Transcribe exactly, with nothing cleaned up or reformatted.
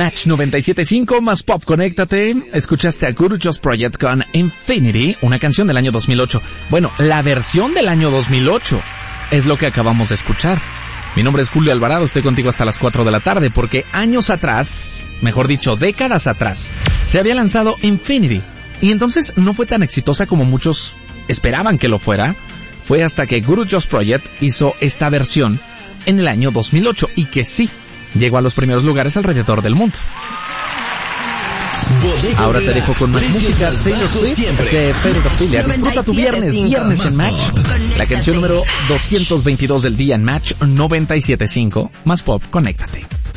Match noventa y siete punto cinco más Pop, conéctate. Escuchaste a Guru Joss Project con Infinity, una canción del año dos mil ocho. Bueno, la versión del año dos mil ocho es lo que acabamos de escuchar. Mi nombre es Julio Alvarado, estoy contigo hasta las cuatro de la tarde porque años atrás, mejor dicho, décadas atrás, se había lanzado Infinity. Y entonces no fue tan exitosa como muchos esperaban que lo fuera. Fue hasta que Guru Joss Project hizo esta versión en el año dos mil ocho y que sí, llegó a los primeros lugares alrededor del mundo. Ahora te dejo con más música. Taylor Swift de Pedophilia. Disfruta tu viernes, viernes en Match. La canción número doscientos veintidós del día en Match noventa y siete punto cinco. Más Pop, conéctate.